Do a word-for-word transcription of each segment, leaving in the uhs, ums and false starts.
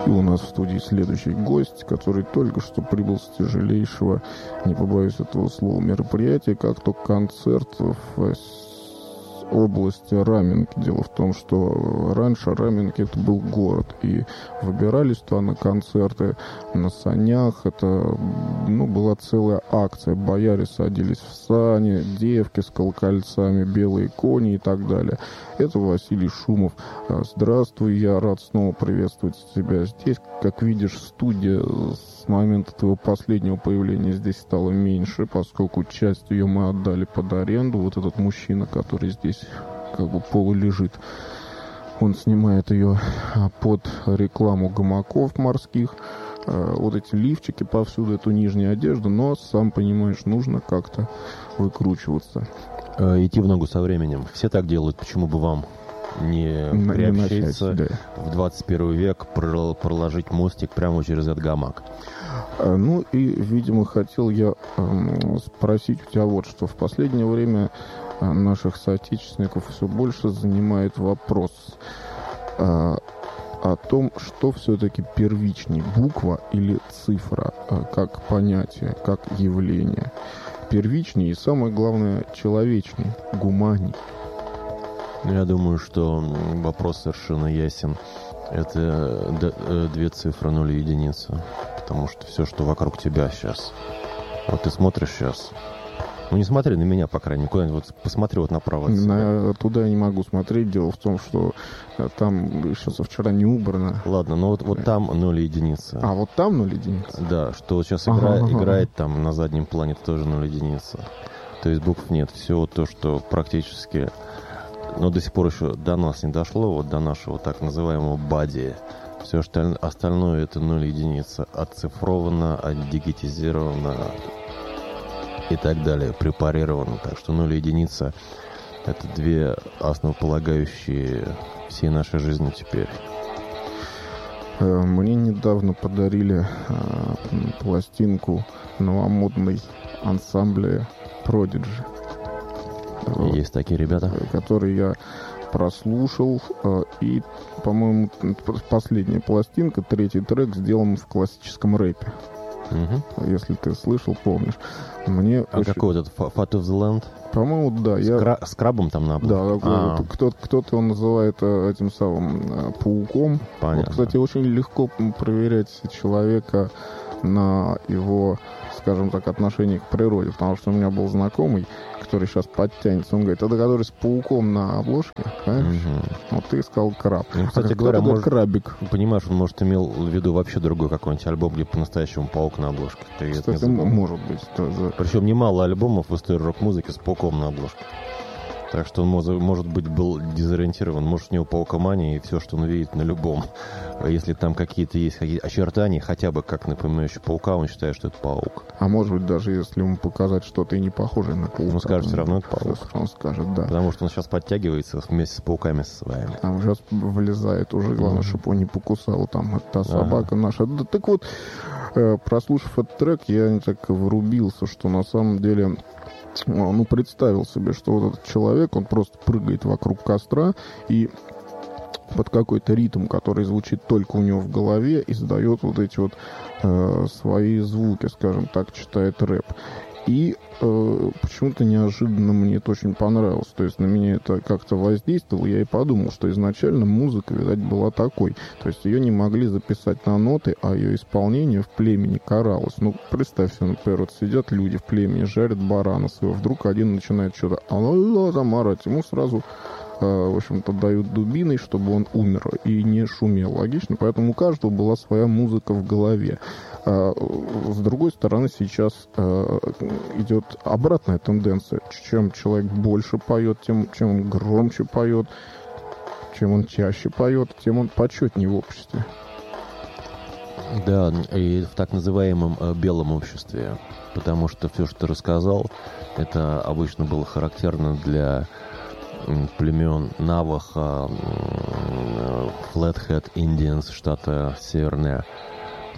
И у нас в студии следующий гость, который только что прибыл с тяжелейшего, не побоюсь этого слова, мероприятия, как то концерт в области Раменки. Дело в том, что раньше Раменки это был город, и выбирались туда на концерты на санях. Это, ну, была целая акция. Бояре садились в сани, девки с колокольцами, белые кони и так далее. Это Василий Шумов. Здравствуй, я рад снова приветствовать тебя здесь. Как видишь, студия с момента твоего последнего появления здесь стала меньше, поскольку часть ее мы отдали под аренду. Вот этот мужчина, который здесь как бы полулежит, он снимает ее под рекламу гамаков морских. Вот эти лифчики повсюду, эту нижнюю одежду, но, сам понимаешь, нужно как-то выкручиваться. Идти в ногу со временем. Все так делают, почему бы вам не приобщиться да. в двадцать первый век, проложить мостик прямо через этот гамак? Ну и, видимо, хотел я э, спросить у тебя вот что. В последнее время наших соотечественников все больше занимает вопрос э, о том, что все-таки первичней, буква или цифра, э, как понятие, как явление. Первичней и, самое главное, человечней, гуманней. Я думаю, что вопрос совершенно ясен. Это две цифры, ноль и единица. Потому что все, что вокруг тебя сейчас. Вот ты смотришь сейчас. Ну, не смотри на меня, по крайней мере. Куда-нибудь вот посмотри вот направо. На, туда я не могу смотреть. Дело в том, что там еще со вчера не убрано. Ладно, ну вот, вот там ноль и единица. А, вот там ноль единица? Да, что вот сейчас игра, ага, играет там на заднем плане, тоже ноль единица. То есть букв нет. Все то, что практически... Но до сих пор еще до нас не дошло, вот до нашего так называемого бади. Все остальное это ноль единица. Отцифровано, отдигитизировано и так далее, препарировано. Так что ноль единица это две основополагающие всей нашей жизни теперь. Мне недавно подарили э, пластинку новомодной ансамбля Prodigy. Есть такие ребята, которые я прослушал, и, по-моему, последняя пластинка, третий трек сделан в классическом рэпе. Угу. Если ты слышал, помнишь. Мне а очень... какой вот этот Fat of the Land? По-моему, да. С, я... кра... с крабом там на обложке? Да, а. кто-то, кто-то его называет этим самым пауком. Понятно. Вот, кстати, очень легко проверять человека на его, скажем так, отношение к природе, потому что у меня был знакомый, который сейчас подтянется, он говорит, это который с пауком на обложке, понимаешь? Угу. Вот ты сказал краб. Ну, кстати а говоря, может, крабик. Понимаешь, он, может, имел в виду вообще другой какой-нибудь альбом, где по-настоящему паук на обложке. Ты кстати, может быть. Тоже. Причем немало альбомов в истории рок-музыки с пауком на обложке. Так что он, может быть, был дезориентирован. Может, у него паукомания, и все, что он видит на любом. Если там какие-то есть какие-то очертания, хотя бы как напоминающие паука, он считает, что это паук. А может быть, даже если ему показать что-то и не похожее на паука. Он скажет, все равно это паук. Он скажет, да. Потому что он сейчас подтягивается вместе с пауками со своими. Там сейчас вылезает уже, главное, mm-hmm. чтобы он не покусал. Там та собака ага. наша. Да, так вот, прослушав этот трек, я так врубился, что на самом деле... Ну, представил себе, что вот этот человек, он просто прыгает вокруг костра и под какой-то ритм, который звучит только у него в голове, издает вот эти вот э, свои звуки, скажем так, читает рэп. И э, почему-то неожиданно мне это очень понравилось. То есть на меня это как-то воздействовало. Я и подумал, что изначально музыка, видать, была такой. То есть ее не могли записать на ноты, а ее исполнение в племени каралось. Ну, представь себе, например, вот сидят люди в племени, жарят барана своего. Вдруг один начинает что-то «Алло, там орать». Ему сразу... в общем-то, дают дубиной, чтобы он умер и не шумел. Логично? Поэтому у каждого была своя музыка в голове. С другой стороны, сейчас идет обратная тенденция. Чем человек больше поет, тем, чем он громче поет, чем он чаще поет, тем он почетнее в обществе. Да, и в так называемом белом обществе. Потому что все, что ты рассказал, это обычно было характерно для племен Наваха, Flathead Indians, штата Северная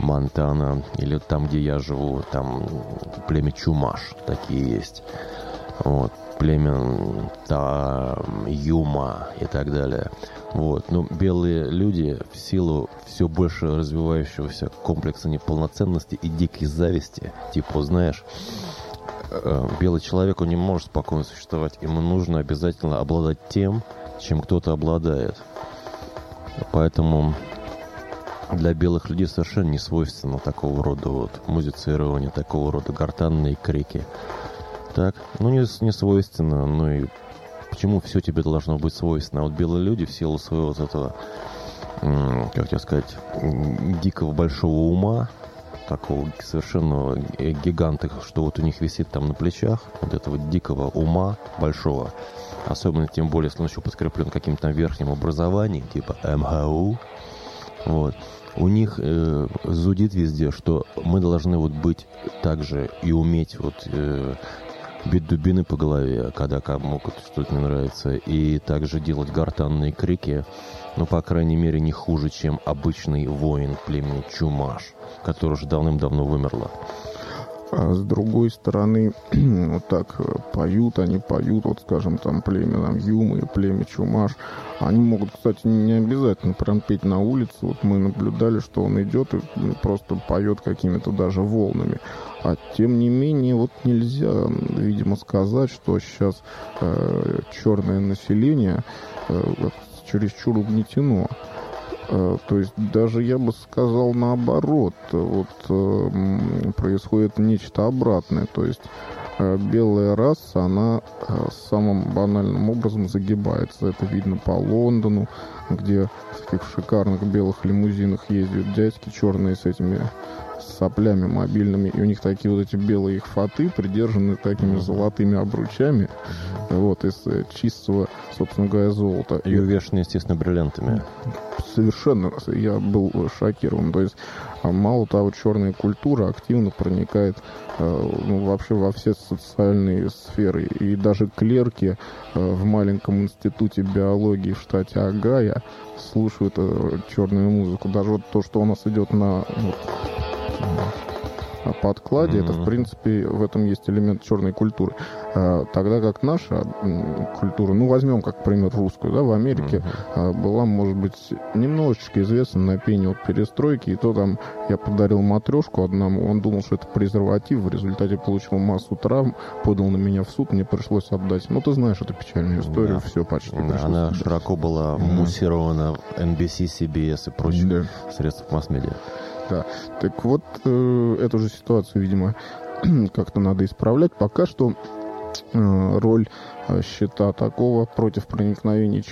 Монтана, или там, где я живу, там племя Чумаш, такие есть. вот, племен Та, Юма и так далее. Вот. Но белые люди в силу все больше развивающегося комплекса неполноценности и дикой зависти, типа, знаешь, белый человек, он не может спокойно существовать. Ему нужно обязательно обладать тем, чем кто-то обладает. Поэтому для белых людей совершенно не свойственно такого рода вот музицирование, такого рода гортанные крики. Так, ну не, не свойственно, ну и почему все тебе должно быть свойственно? А вот белые люди в силу своего вот этого, как тебе сказать, дикого большого ума, такого совершенно гиганта, что вот у них висит там на плечах, вот этого дикого ума большого, особенно тем более, если он еще подкреплен каким-то верхним образованием, типа эм ха у, вот, у них э, зудит везде, что мы должны вот быть так же и уметь вот э, бить дубины по голове, когда кому-то что-то не нравится, и также делать гортанные крики, ну, по крайней мере, не хуже, чем обычный воин племени Чумаш, который уже давным-давно вымерла. А с другой стороны, вот так поют, они поют, вот, скажем, там, племя там, Юмы и племя Чумаш. Они могут, кстати, не обязательно прям петь на улице. Вот мы наблюдали, что он идет и просто поет какими-то даже волнами. А тем не менее, вот нельзя, видимо, сказать, что сейчас э, черное население э, чересчур угнетено. То есть даже я бы сказал наоборот, вот э, происходит нечто обратное, то есть э, белая раса, она э, самым банальным образом загибается. Это видно по Лондону, где в таких шикарных белых лимузинах ездят дядьки черные с этими соплями мобильными, и у них такие вот эти белые их фаты, придержаны такими золотыми обручами, вот, из чистого, собственно говоря, золота. И увешаны, естественно, бриллиантами. Совершенно. Я был шокирован. То есть, мало того, черная культура активно проникает ну, вообще во все социальные сферы. И даже клерки в маленьком институте биологии в штате Огайо слушают черную музыку. Даже вот то, что у нас идет на... подкладе, mm-hmm. это, в принципе, в этом есть элемент черной культуры. А, тогда как наша культура, ну, возьмем, как пример, русскую, да, в Америке mm-hmm. была, может быть, немножечко известна на пене от перестройки, и то там я подарил матрешку одному, он думал, что это презерватив, в результате получил массу травм, подал на меня в суд, мне пришлось отдать. Ну, ты знаешь эту печальную историю, да. все почти. Да, она отдать. Широко была mm-hmm. муссирована эн би си, си би эс и прочих mm-hmm. средств масс-медиа. Да. Так вот, э, эту же ситуацию, видимо, как-то надо исправлять. Пока что э, роль э, щита такого против проникновения